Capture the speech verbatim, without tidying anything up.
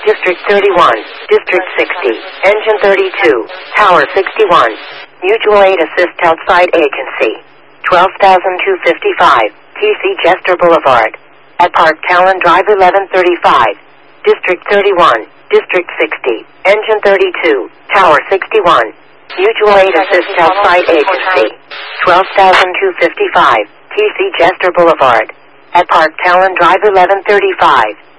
District thirty-one, District sixty, Engine thirty-two, Tower sixty-one, Mutual Aid Assist Outside Agency, twelve thousand two hundred fifty-five, T C Jester Boulevard, at Park Talon Drive eleven thirty-five, District thirty-one, District sixty, Engine thirty-two, Tower sixty-one, Mutual Aid Assist Outside Agency, twelve thousand two hundred fifty-five, T C Jester Boulevard, at Park Talon Drive eleven thirty-five.